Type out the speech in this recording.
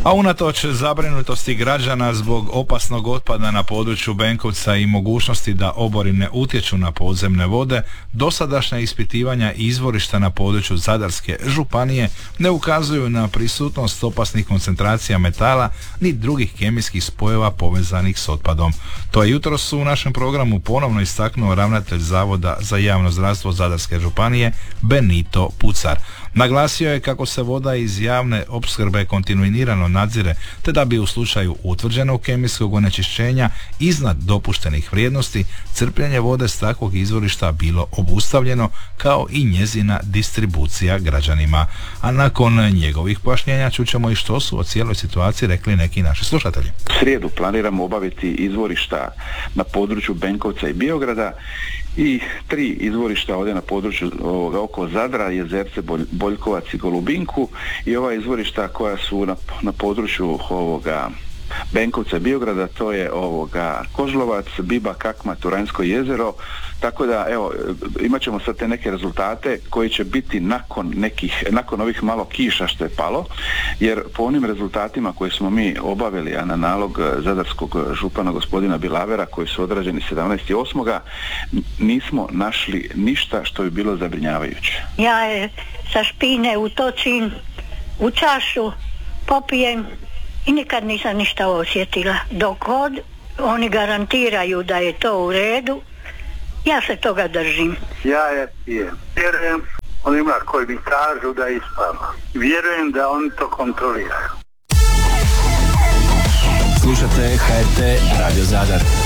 A unatoč zabrinutosti građana zbog opasnog otpada na području Benkovca i mogućnosti da oborine utječu na podzemne vode, dosadašnja ispitivanja izvorišta na području Zadarske županije ne ukazuju na prisutnost opasnih koncentracija metala ni drugih kemijskih spojeva povezanih s otpadom. To je jutros u našem programu ponovno istaknuo ravnatelj Zavoda za javno zdravstvo Zadarske županije Benito Pucar. Naglasio je kako se voda iz javne opskrbe kontinuirano nadzire, te da bi u slučaju utvrđenog kemijskog onečišćenja iznad dopuštenih vrijednosti crpljenje vode s takvog izvorišta bilo obustavljeno, kao i njezina distribucija građanima. A nakon njegovih pojašnjenja čućemo i što su o cijeloj situaciji rekli neki naši slušatelji. U srijedu planiramo obaviti izvorišta na području Benkovca i Biograda i 3 izvorišta ovdje na području oko Zadra, Jezerce, Boljkovac i Golubinku, i ova izvorišta koja su na području Benkovca i Biograda, to je Kožlovac, Biba, Kakma, Turanjsko jezero. Tako da imat ćemo sad te neke rezultate koji će biti nakon ovih malo kiša što je palo, jer po onim rezultatima koje smo mi obavili, a na nalog zadarskog župana gospodina Bilavera, koji su odrađeni 17.8. nismo našli ništa što bi bilo zabrinjavajuće. Ja je sa špine utočim u čašu, popijem i nikad nisam ništa osjetila. Dok god oni garantiraju da je to u redu, ja se toga držim. Ja je pijem. Vjerujem onima koji mi kažu da je ispravno. Vjerujem da oni to kontroliraju. Slušate HRT Radio Zadar.